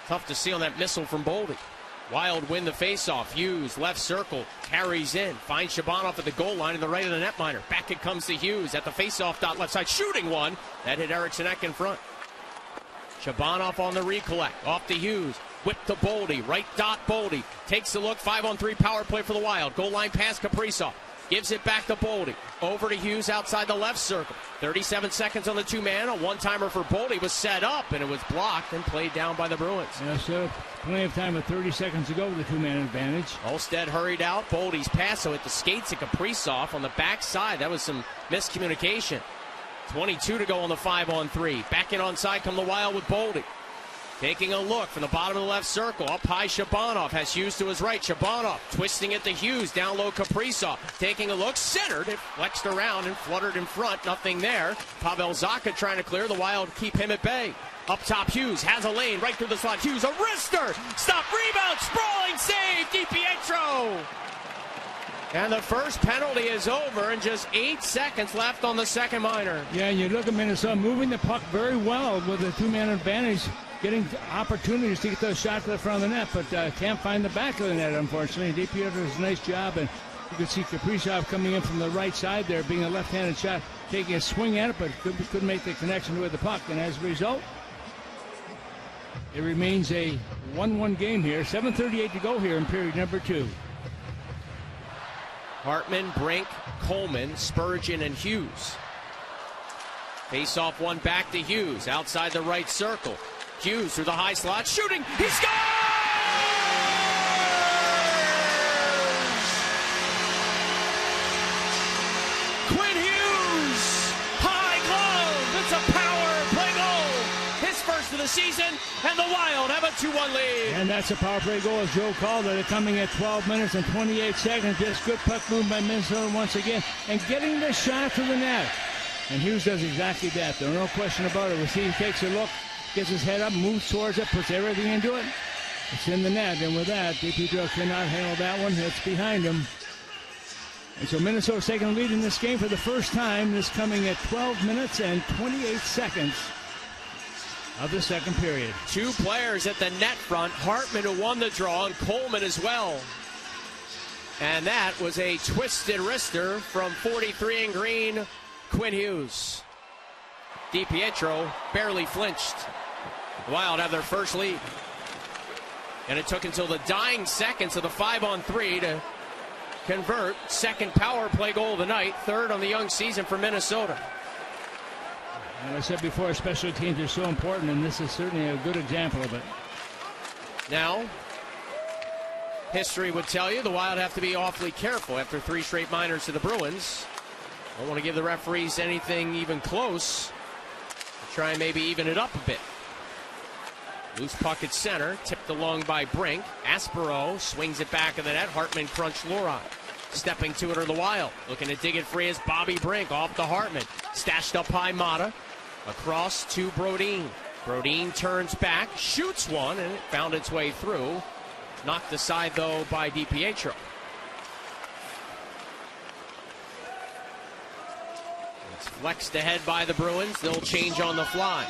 Tough to see on that missile from Boldy. Wild win the faceoff. Hughes, left circle, carries in. Finds Shabanov at the goal line in the right of the netminder. Back it comes to Hughes at the faceoff dot left side. Shooting one. That hit Eriksson Ek in front. Shabanov on the recollect. Off to Hughes. Whip to Boldy. Right dot Boldy. Takes a look. 5-on-3 power play for the Wild. Goal line pass Kaprizov. Gives it back to Boldy. Over to Hughes outside the left circle. 37 seconds on the two-man. A one-timer for Boldy was set up, and it was blocked and played down by the Bruins. Yeah, so plenty of time with 30 seconds to go with the two-man advantage. Olstead hurried out. Boldy's pass, so at the skates of Kaprizov on the backside. That was some miscommunication. 22 to go on the 5-on-3. Back in onside come the Wild with Boldy. Taking a look from the bottom of the left circle. Up high, Shabanov has Hughes to his right. Shabanov twisting it to Hughes. Down low, Kaprizov. Taking a look, centered. It flexed around and fluttered in front. Nothing there. Pavel Zacha trying to clear. The Wild keep him at bay. Up top, Hughes has a lane right through the slot. Hughes, a wrister. Stop, rebound, sprawling save. DiPietro. And the first penalty is over, and just 8 seconds left on the second minor. Yeah, you look at Minnesota moving the puck very well with a two-man advantage, getting opportunities to get those shots to the front of the net, but can't find the back of the net, unfortunately. DiPietro does a nice job, and you can see Kaprizov coming in from the right side there, being a left-handed shot, taking a swing at it, but couldn't make the connection with the puck, and as a result, it remains a 1-1 game here. 7:38 to go here in period number 2. Hartman, Brink, Coleman, Spurgeon, and Hughes. Face off one back to Hughes outside the right circle. Hughes through the high slot, shooting, he scores! Quinn Hughes, high glove, it's a power play goal. His first of the season, and the Wild have a 2-1 lead. And that's a power play goal, as Joe called it, coming at 12 minutes and 28 seconds. Just good puck move by Minnesota once again, and getting the shot to the net. And Hughes does exactly that. There's no question about it. We see he takes a look, gets his head up, moves towards it, puts everything into it. It's in the net, and with that, DiPietro cannot handle that one. It's behind him. And so Minnesota's taking the lead in this game for the first time. This coming at 12 minutes and 28 seconds of the second period. Two players at the net front. Hartman, who won the draw, and Coleman as well. And that was a twisted wrister from 43 in green, Quinn Hughes. DiPietro barely flinched. The Wild have their first lead. And it took until the dying seconds of the 5-on-3 to convert. Second power play goal of the night. Third on the young season for Minnesota. And I said before, special teams are so important, and this is certainly a good example of it. Now, history would tell you the Wild have to be awfully careful after 3 straight minors to the Bruins. Don't want to give the referees anything even close. Try and maybe even it up a bit. Loose puck at center, tipped along by Brink. Aspero swings it back of the net. Hartman crunched Lorod. Stepping to it are the Wild. Looking to dig it free is Bobby Brink off to Hartman. Stashed up high Mata. Across to Brodin. Brodin turns back, shoots one, and it found its way through. Knocked aside, though, by DiPietro. It's flexed ahead by the Bruins. They'll change on the fly.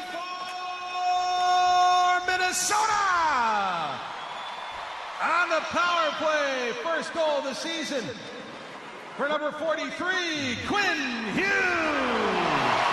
For Minnesota! On the power play, first goal of the season for number 43, Quinn Hughes.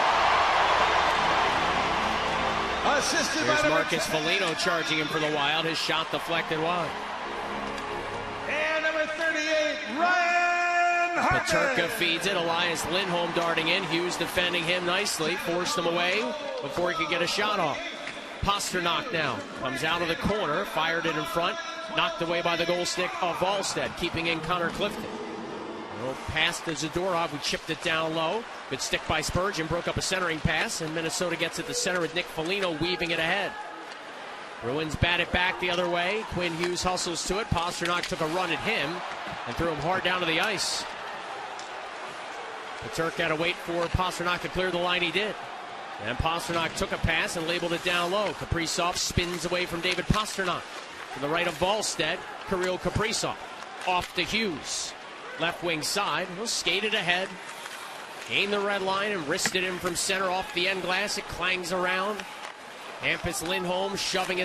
Assisted There's by Marcus Foligno charging him for the Wild. His shot deflected wide. And number 38, Ryan Hartman. Peterka feeds it. Elias Lindholm darting in. Hughes defending him nicely. Forced him away before he could get a shot off. Pasternak now comes out of the corner. Fired it in front. Knocked away by the goal stick of Volstead. Keeping in Connor Clifton. Pass to Zadorov, who chipped it down low. Good stick by Spurgeon, broke up a centering pass, and Minnesota gets it to center with Nick Foligno weaving it ahead. Bruins bat it back the other way. Quinn Hughes hustles to it. Pasternak took a run at him and threw him hard down to the ice. Peterka had to wait for Pasternak to clear the line. He did. And Pasternak took a pass and labeled it down low. Kaprizov spins away from David Pasternak. To the right of Volstead, Kirill Kaprizov. Off to Hughes. Left wing side, he'll skate it ahead. Gained the red line and wristed him from center off the end glass. It clangs around. Hampus Lindholm shoving it